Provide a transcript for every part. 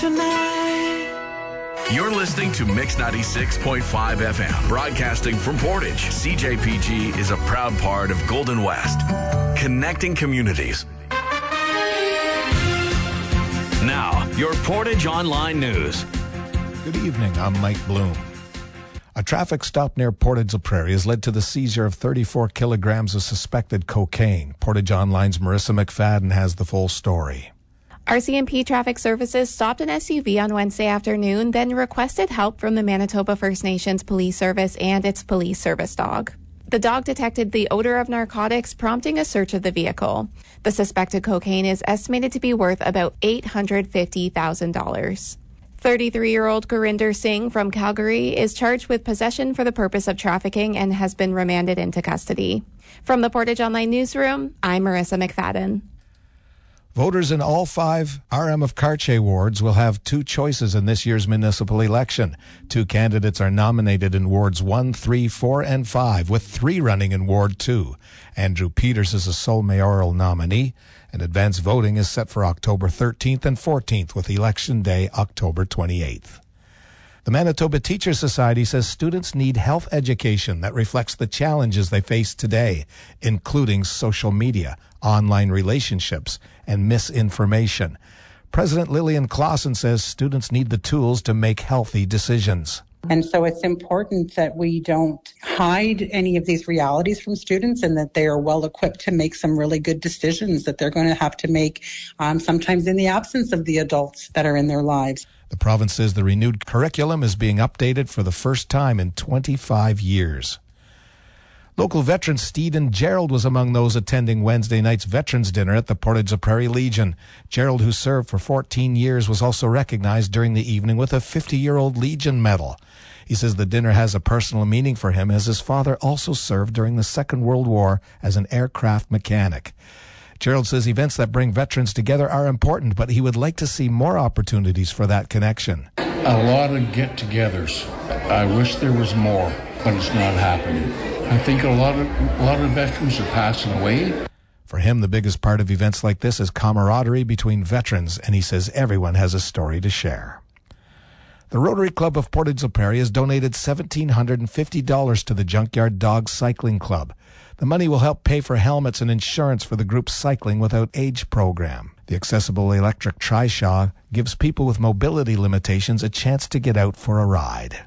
You're listening to Mix 96.5 FM, broadcasting from Portage. CJPG is a proud part of Golden West, connecting communities. Now, your Portage Online News. Good evening, I'm Mike Bloom. A traffic stop near Portage la Prairie has led to the seizure of 34 kilograms of suspected cocaine. Portage Online's Marissa McFadden has the full story. RCMP Traffic Services stopped an SUV on Wednesday afternoon, then requested help from the Manitoba First Nations Police Service and its police service dog. The dog detected the odor of narcotics, prompting a search of the vehicle. The suspected cocaine is estimated to be worth about $850,000. 33-year-old Gurinder Singh from Calgary is charged with possession for the purpose of trafficking and has been remanded into custody. From the Portage Online Newsroom, I'm Marissa McFadden. Voters in all 5 RM of Cartier wards will have 2 choices in this year's municipal election. 2 candidates are nominated in wards 1, 3, 4, and 5, with 3 running in Ward 2. Andrew Peters is a sole mayoral nominee, and advance voting is set for October 13th and 14th, with Election Day October 28th. The Manitoba Teachers Society says students need health education that reflects the challenges they face today, including social media, online relationships, and misinformation. President Lillian Clausen says students need the tools to make healthy decisions. And so it's important that we don't hide any of these realities from students and that they are well equipped to make some really good decisions that they're going to have to make sometimes in the absence of the adults that are in their lives. The province says the renewed curriculum is being updated for the first time in 25 years. Local veteran Steeden Gerald was among those attending Wednesday night's Veterans Dinner at the Portage la Prairie Legion. Gerald, who served for 14 years, was also recognized during the evening with a 50-year-old Legion medal. He says the dinner has a personal meaning for him, as his father also served during the Second World War as an aircraft mechanic. Gerald says events that bring veterans together are important, but he would like to see more opportunities for that connection. A lot of get-togethers. I wish there was more, but it's not happening. I think a lot of veterans are passing away. For him, the biggest part of events like this is camaraderie between veterans, and he says everyone has a story to share. The Rotary Club of Portage la Prairie has donated $1,750 to the Junkyard Dog Cycling Club. The money will help pay for helmets and insurance for the group's Cycling Without Age program. The accessible electric trishaw gives people with mobility limitations a chance to get out for a ride.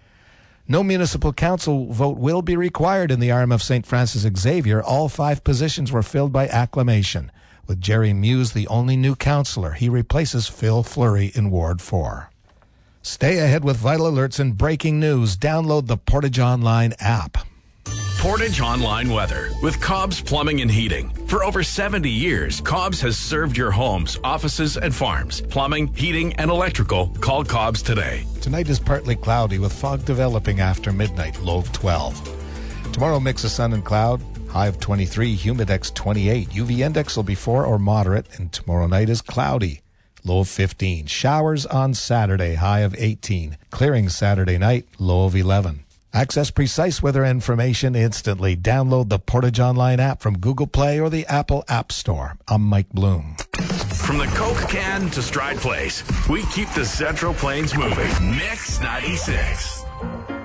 No municipal council vote will be required in the RM of St. Francis Xavier. All 5 positions were filled by acclamation. With Jerry Muse the only new councillor, he replaces Phil Fleury in Ward 4. Stay ahead with vital alerts and breaking news. Download the Portage Online app. Portage Online Weather with Cobb's Plumbing and Heating. For over 70 years, Cobb's has served your homes, offices, and farms. Plumbing, heating, and electrical. Call Cobb's today. Tonight is partly cloudy with fog developing after midnight, low of 12. Tomorrow, mix of sun and cloud, high of 23, humidex 28. UV index will be 4 or moderate, and tomorrow night is cloudy, low of 15. Showers on Saturday, high of 18. Clearing Saturday night, low of 11. Access precise weather information instantly. Download the Portage Online app from Google Play or the Apple App Store. I'm Mike Bloom. From the Coke can to Stride Place, we keep the Central Plains moving. Mix 96.